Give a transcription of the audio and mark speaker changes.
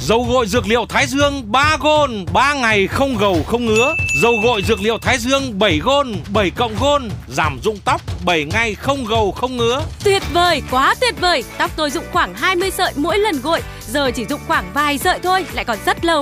Speaker 1: Dầu gội dược liệu Thái Dương 3 gôn, 3 ngày không gầu không ngứa. Dầu gội dược liệu Thái Dương 7 gôn, 7 cộng gôn, giảm rụng tóc 7 ngày không gầu không ngứa.
Speaker 2: Tuyệt vời, quá tuyệt vời. Tóc tôi rụng khoảng 20 sợi mỗi lần gội, giờ chỉ rụng khoảng vài sợi thôi, lại còn rất lâu